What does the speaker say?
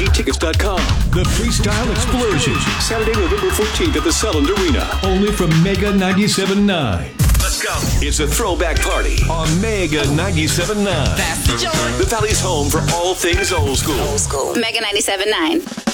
MegaEnergyTickets.com. The Freestyle Explosion. Saturday, November 14th at the Selland Arena. Only from Mega 97.9. Let's go. It's a throwback party On Mega 97.9. That's the joy. the Valley's home for all things old school. Mega 97.9.